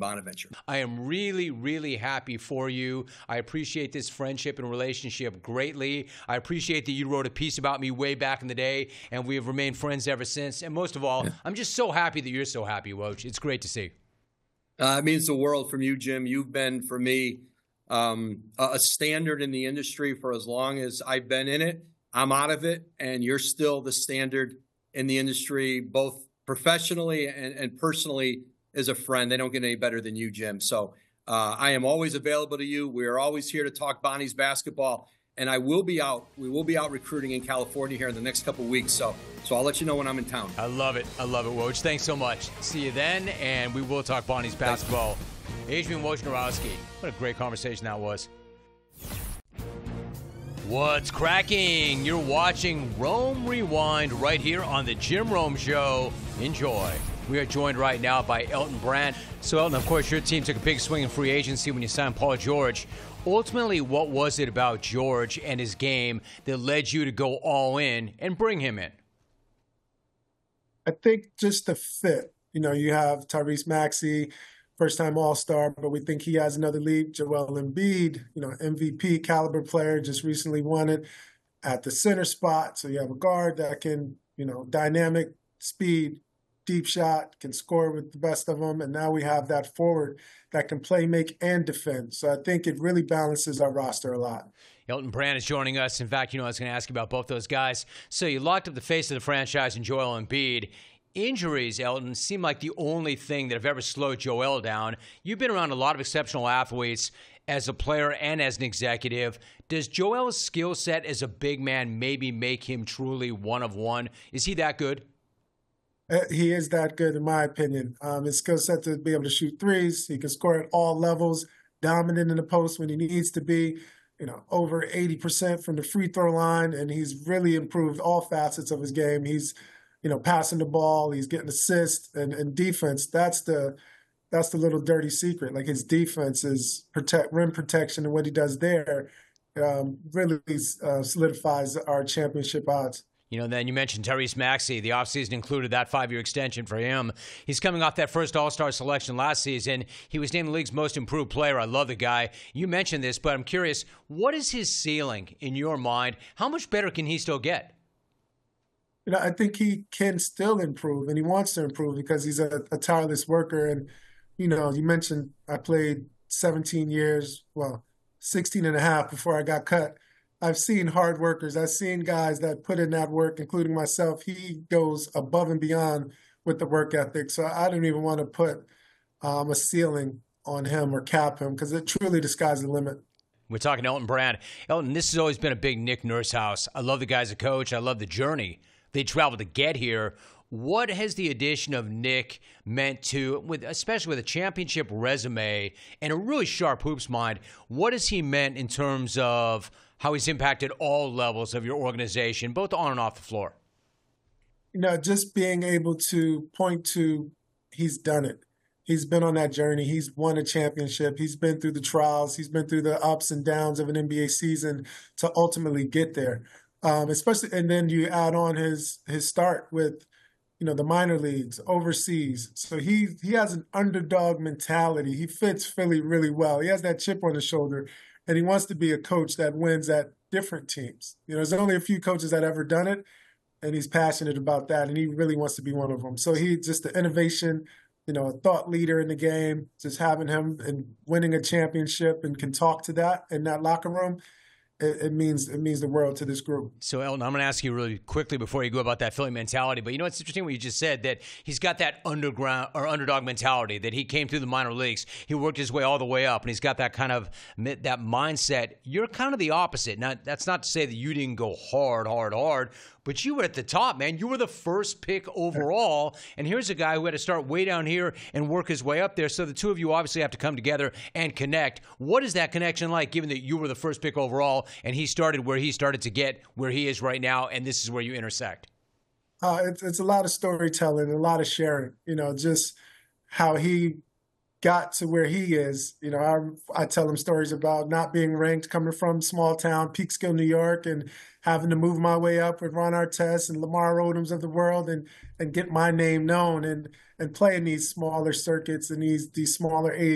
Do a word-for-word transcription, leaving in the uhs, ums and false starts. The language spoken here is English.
Bonaventure. I am really, really happy for you. I appreciate this friendship and relationship greatly. I appreciate that you wrote a piece about me way back in the day, and we have remained friends ever since. And most of all, yeah. I'm just so happy that you're so happy, Woj. It's great to see. Uh, it means the world from you, Jim. You've been, for me, um, a standard in the industry for as long as I've been in it. I'm out of it, and you're still the standard in the industry, both professionally and, and personally as a friend. They don't get any better than you, Jim. So uh, I am always available to you. We are always here to talk Bonnie's basketball, and I will be out. We will be out recruiting in California here in the next couple of weeks. So, so I'll let you know when I'm in town. I love it. I love it, Woj. Thanks so much. See you then, and we will talk Bonnie's basketball. Adrian Wojnarowski. What a great conversation that was. What's cracking? You're watching Rome Rewind right here on the Jim Rome Show. Enjoy. We are joined right now by Elton Brand. So, Elton, of course, your team took a big swing in free agency when you signed Paul George. Ultimately, what was it about George and his game that led you to go all in and bring him in? I think just the fit. You know, you have Tyrese Maxey, first-time All-Star, but we think he has another leap. Joel Embiid, you know, M V P caliber player, just recently won it at the center spot. So you have a guard that can, you know, dynamic, speed, deep shot, can score with the best of them. And now we have that forward that can play, make, and defend. So I think it really balances our roster a lot. Elton Brand is joining us. In fact, you know, I was going to ask you about both those guys. So you locked up the face of the franchise in Joel Embiid. Injuries, Elton, seem like the only thing that have ever slowed Joel down. You've been around a lot of exceptional athletes as a player and as an executive. Does Joel's skill set as a big man maybe make him truly one of one? Is he that good? He is that good, in my opinion. Um, his skill set to be able to shoot threes. He can score at all levels, dominant in the post when he needs to be, you know, over eighty percent from the free throw line, and he's really improved all facets of his game. He's you know, passing the ball, he's getting assists, and, and defense. That's the that's the little dirty secret. Like his defense is protect rim protection, and what he does there um, really uh, solidifies our championship odds. You know, then you mentioned Tyrese Maxey. The offseason included that five-year extension for him. He's coming off that first All-Star selection last season. He was named the league's most improved player. I love the guy. You mentioned this, but I'm curious, what is his ceiling in your mind? How much better can he still get? You know, I think he can still improve, and he wants to improve because he's a, a tireless worker. And, you know, you mentioned I played seventeen years, well, sixteen and a half before I got cut. I've seen hard workers. I've seen guys that put in that work, including myself. He goes above and beyond with the work ethic. So I don't even want to put um, a ceiling on him or cap him because it truly the sky's the limit. We're talking to Elton Brand. Elton, this has always been a big Nick Nurse house. I love the guy as a coach. I love the journey they traveled to get here. What has the addition of Nick meant to, with especially with a championship resume and a really sharp hoops mind, what has he meant in terms of how he's impacted all levels of your organization, both on and off the floor? You know, just being able to point to he's done it. He's been on that journey. He's won a championship. He's been through the trials. He's been through the ups and downs of an N B A season to ultimately get there. Um, especially, and then you add on his his start with, you know, the minor leagues, overseas. So he he has an underdog mentality. He fits Philly really well. He has that chip on his shoulder, and he wants to be a coach that wins at different teams. You know, there's only a few coaches that ever done it, and he's passionate about that, and he really wants to be one of them. So he just the innovation, you know, a thought leader in the game, just having him and winning a championship and can talk to that in that locker room. It, it means it means the world to this group. So, Elton, I'm going to ask you really quickly before you go about that Philly mentality. But you know, it's interesting what you just said, that he's got that underground or underdog mentality, that he came through the minor leagues. He worked his way all the way up, and he's got that kind of that mindset. You're kind of the opposite. Now, that's not to say that you didn't go hard, hard, hard, but you were at the top, man. You were the first pick overall, and here's a guy who had to start way down here and work his way up there. So the two of you obviously have to come together and connect. What is that connection like, given that you were the first pick overall and he started where he started to get where he is right now, and this is where you intersect? Uh, it's, it's a lot of storytelling, a lot of sharing, you know, just how he got to where he is. You know, I I tell him stories about not being ranked, coming from small town Peekskill, New York, and having to move my way up with Ron Artest and Lamar Odoms of the world, and and get my name known, and and play in these smaller circuits and these these smaller age